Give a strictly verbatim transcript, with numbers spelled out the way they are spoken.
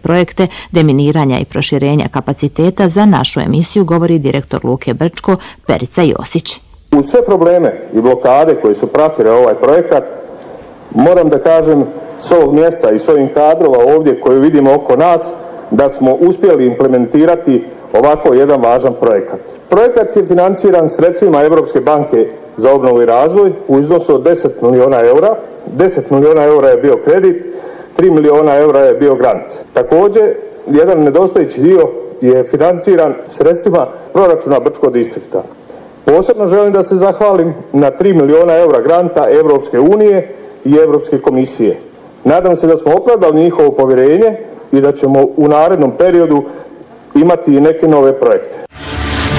projekte deminiranja i proširenja kapaciteta za našu emisiju govori direktor Luke Brčko Perica Josić. Uz sve probleme i blokade koje su pratile ovaj projekat, moram da kažem s ovog mjesta i s ovim kadrova ovdje koje vidimo oko nas, da smo uspjeli implementirati ovako jedan važan projekat. Projekat je financiran sredstvima Europske banke za obnovu i razvoj u iznosu od deset milijuna eura. deset milijuna eura je bio kredit, tri milijuna eura je bio grant. Također, jedan nedostajući dio je financiran sredstvima proračuna Brčkog distrikta. Posebno želim da se zahvalim na tri milijuna eura granta Europske unije i Europske komisije. Nadam se da smo opravdali njihovo povjerenje i da ćemo u narednom periodu imati i neke nove projekte.